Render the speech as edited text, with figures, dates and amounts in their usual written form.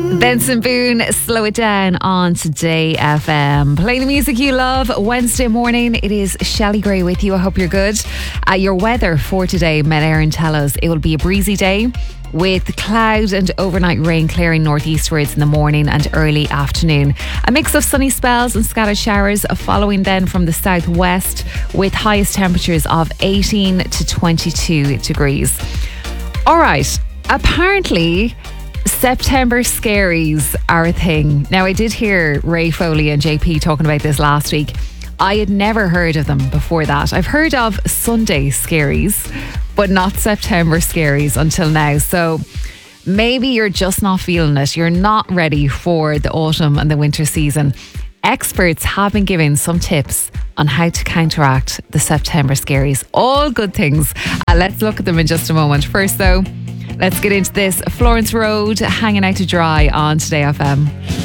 Benson Boone, Slow It Down on Today FM. Playing the music you love Wednesday morning. It is Shelley Gray with you. I hope you're good. Your weather for today, Met Éireann tell us it will be a breezy day with cloud and overnight rain clearing northeastwards in the morning and early afternoon. A mix of sunny spells and scattered showers following then from the southwest with highest temperatures of 18 to 22 degrees. All right, apparently September scaries are a thing. Now, I did hear Ray Foley and JP talking about this last week. I had never heard of them before that. I've heard of Sunday scaries, but not September scaries until now. So maybe you're just not feeling it. You're not ready for the autumn and the winter season. Experts have been giving some tips on how to counteract the September scaries. All good things. Let's look at them in just a moment. First though, let's get into this. Florence Road, Hanging Out to Dry on Today FM.